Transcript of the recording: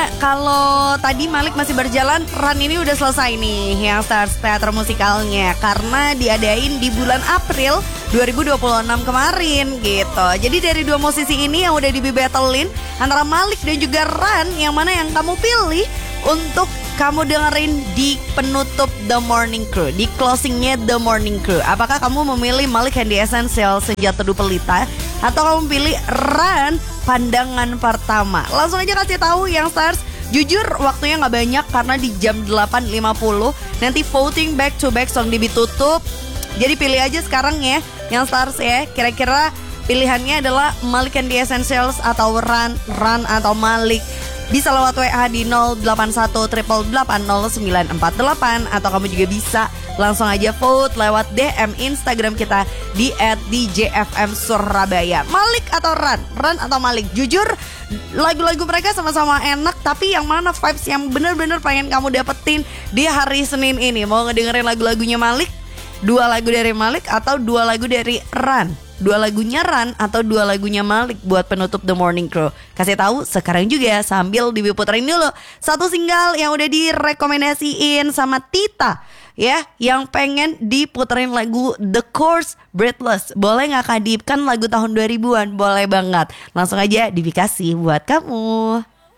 kalau tadi Malik masih berjalan, Run ini udah selesai nih yang Stars teater musikalnya, karena diadain di bulan April 2026 kemarin gitu. Jadi dari dua musisi ini yang udah dibattlein antara Malik dan juga Run, yang mana yang kamu pilih untuk kamu dengerin di penutup The Morning Crew, di closingnya The Morning Crew? Apakah kamu memilih Malik and the Essential Senja Teduh Pelita, atau kamu pilih Run Pandangan Pertama? Langsung aja kasih tahu yang Stars. Jujur waktunya gak banyak karena di jam 8.50 nanti voting back to back song ditutup. Jadi pilih aja sekarang ya yang Stars ya. Kira-kira pilihannya adalah Malik and the Essentials atau Run atau Malik. Bisa lewat WA di 08188800948, atau kamu juga bisa langsung aja vote lewat DM Instagram kita di @djfmsurabaya. Malik atau Run atau Malik? Jujur lagu-lagu mereka sama-sama enak, tapi yang mana vibes yang bener-bener pengen kamu dapetin di hari Senin ini? Mau ngedengerin lagu-lagunya Malik? 2 lagu dari Malik atau 2 lagu dari Run? 2 lagunya Run atau 2 lagunya Malik buat penutup The Morning Crew? Kasih tahu sekarang juga sambil diputerin dulu satu single yang udah direkomendasiin sama Tita ya, yang pengen diputerin lagu The Course Breathless. Boleh gak Kak Dip? Kan lagu tahun 2000-an. Boleh banget. Langsung aja dikasih buat kamu.